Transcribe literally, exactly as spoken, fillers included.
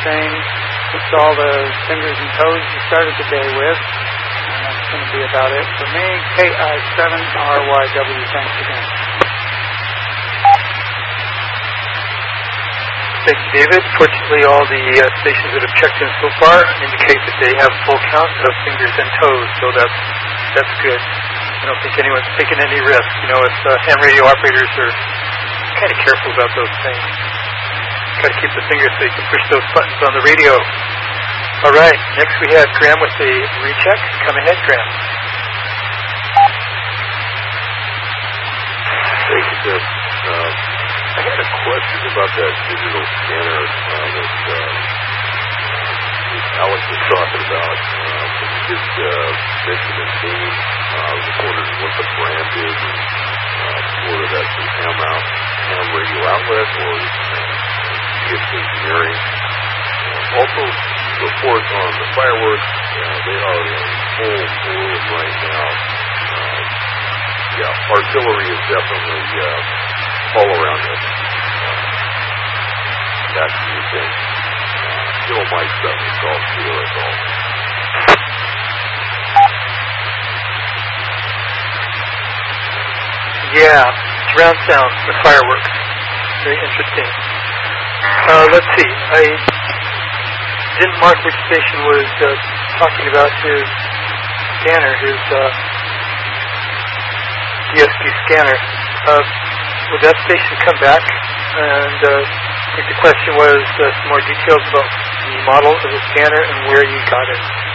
saying it's all the fingers and toes you started the day with. And that's going to be about it for me. K I seven R Y W, thanks again. Thank you, David. Fortunately, all the uh, stations that have checked in so far indicate that they have full count of fingers and toes, so that's that's good. I don't think anyone's taking any risk. You know, it's, uh, ham radio operators are kind of careful about those things. Got to keep the fingers so you can push those buttons on the radio. All right, next we have Graham with the recheck. Come ahead, Graham. Thank you, Tim. Uh, I had a question about that digital scanner uh, that uh, Alex was talking about. Uh, can you just uh, mention the name? Uh, I was wondering what the brand is, and uh, whether that's an ham, out, ham radio outlet or uh, C S Engineering. Uh, also, report on the fireworks. Uh, they are in full bloom right now. Uh, yeah, artillery is definitely uh, all around us. Uh, back to you, Tim. Uh, still might stuff is all clear as all. Yeah, surround sound with fireworks. Very interesting. Uh, let's see. I didn't mark which station was uh, talking about his scanner, his uh, D S P scanner. Uh, would that station come back? And uh, I think the question was uh, some more details about the model of the scanner and where you got it.